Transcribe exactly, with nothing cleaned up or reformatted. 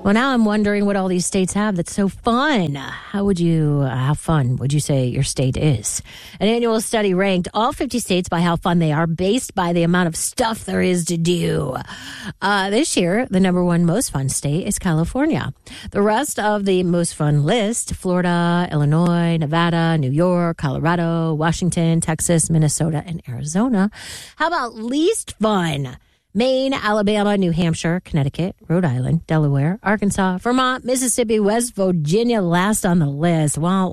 Well, now I'm wondering what all these states have that's so fun. How would you, uh, how fun would you say your state is? An annual study ranked all fifty states by how fun they are based by the amount of stuff there is to do. Uh, this year, the number one most fun state is California. The rest of the most fun list, Florida, Illinois, Nevada, New York, Colorado, Washington, Texas, Minnesota, and Arizona. How about least fun? Maine, Alabama, New Hampshire, Connecticut, Rhode Island, Delaware, Arkansas, Vermont, Mississippi, West Virginia, last on the list. Wow.